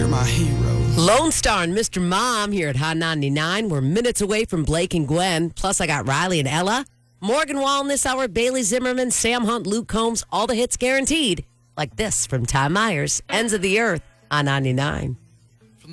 You're my hero. Lone Star and Mr. Mom here at Hot 99. We're minutes away from Blake and Gwen. Plus, I got Riley and Ella. Morgan Wallen this hour, Bailey Zimmerman, Sam Hunt, Luke Combs. All the hits guaranteed. Like this from Ty Myers, Ends of the Earth on 99.